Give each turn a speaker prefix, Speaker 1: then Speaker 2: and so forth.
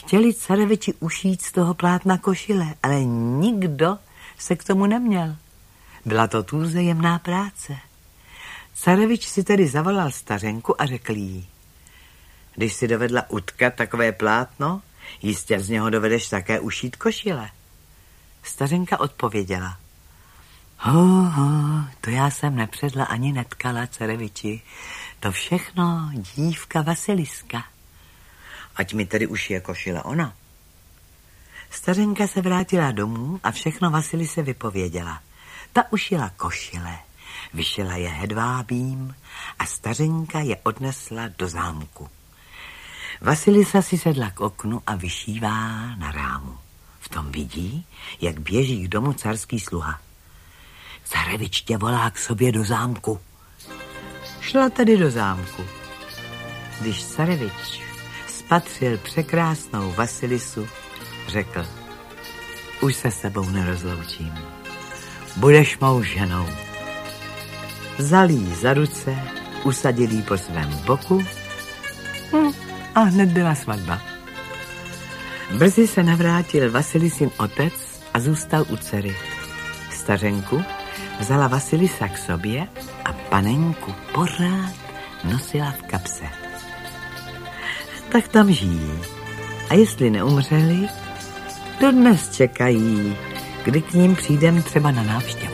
Speaker 1: Chtěli careviči ušít z toho plátna košile, ale nikdo se k tomu neměl. Byla to tůze jemná práce. Carevič si tedy zavolal stařenku a řekl jí: když si dovedla utkat takové plátno, jistě z něho dovedeš také ušít košile. Stařenka odpověděla: to já jsem nepředla ani netkala, careviči. To všechno dívka Vasiliska. Ať mi tedy ušije košile ona. Stařenka se vrátila domů a všechno Vasilise vypověděla. Ta ušila košile, vyšila je hedvábím a stařenka je odnesla do zámku. Vasilisa si sedla k oknu a vyšívá na rámu. V tom vidí, jak běží k domu carský sluha. Carevič tě volá k sobě do zámku. Šla tedy do zámku. Když carevič spatřil překrásnou Vasilisu, řekl: už se s tebou nerozloučím. Budeš mou ženou. Vzal jí za ruce, usadil jí po svém boku a hned byla svatba. Brzy se navrátil Vasilisin otec a zůstal u dcery. Stařenku vzala Vasilisa k sobě a panenku pořád nosila v kapse. Tak tam žijí. A jestli neumřeli, dodnes čekají, kdy k ním přijdem třeba na návštěvu.